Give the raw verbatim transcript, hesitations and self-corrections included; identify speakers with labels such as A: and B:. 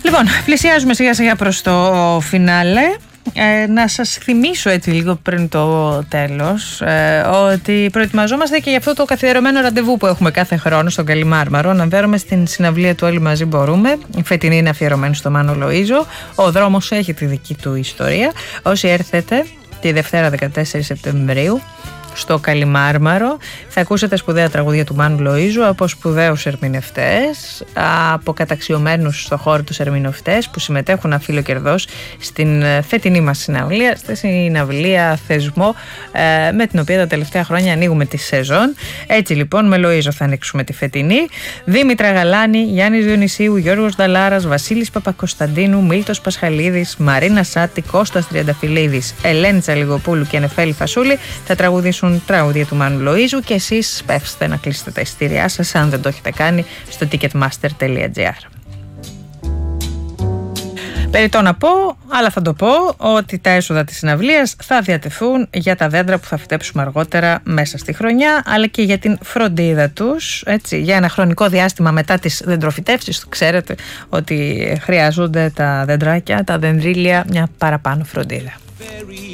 A: Λοιπόν, πλησιάζουμε σιγά σιγά προς το φινάλε. Ε, να σας θυμίσω έτσι λίγο πριν το τέλος ε, ότι προετοιμαζόμαστε και για αυτό το καθιερωμένο ραντεβού που έχουμε κάθε χρόνο στον Καλιμάρμαρο. Να βαίνουμε στην συναυλία του Όλοι Μαζί Μπορούμε. Η φετινή είναι αφιερωμένη στο Μάνο Λοΐζο. Ο δρόμος έχει τη δική του ιστορία. Όσοι έρθετε τη Δευτέρα δεκατέσσερις Σεπτεμβρίου στο Καλιμάρμαρο θα ακούσετε σπουδαία τραγούδια του Μάνου Λοΐζου από σπουδαίους ερμηνευτές, από καταξιωμένους στο χώρο τους ερμηνευτές που συμμετέχουν αφιλοκερδώς στην φετινή μας συναυλία, στη συναυλία Θεσμό, με την οποία τα τελευταία χρόνια ανοίγουμε τη σεζόν. Έτσι λοιπόν με Λοΐζο θα ανοίξουμε τη φετινή. Δήμητρα Γαλάνη, Γιάννης Διονυσίου, Γιώργος Δαλάρας, Βασίλης Παπακοσταντίνου, Μίλτος Πασχαλίδης, Μαρίνα Σάτη, Κώστας Τριανταφυλλίδης, Ελένη Τσαλιγοπούλου και Νεφέλη Φασούλη θα τραγουδήσουν τραγούδια του Μάνου Λοΐζου και εσείς πέφτετε να κλείσετε τα εισιτήριά σας αν δεν το έχετε κάνει στο ticketmaster τελεία gr. Περιττό να πω, αλλά θα το πω, ότι τα έσοδα της συναυλίας θα διατεθούν για τα δέντρα που θα φυτέψουμε αργότερα μέσα στη χρονιά, αλλά και για την φροντίδα τους, έτσι, για ένα χρονικό διάστημα μετά τις δεντροφυτεύσεις. Ξέρετε ότι χρειάζονται τα δεντράκια, τα δεντρίλια, μια παραπάνω φροντίδα.